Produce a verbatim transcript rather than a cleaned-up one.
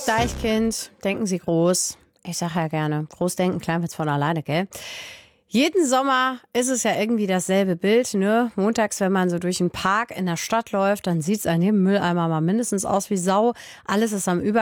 Deichkind, denken Sie groß. Ich sage ja gerne, groß denken, klein wird's von alleine, gell? Jeden Sommer ist es ja irgendwie dasselbe Bild, ne? Montags, wenn man so durch den Park in der Stadt läuft, dann sieht's an jedem Mülleimer mal mindestens aus wie Sau. Alles ist am Über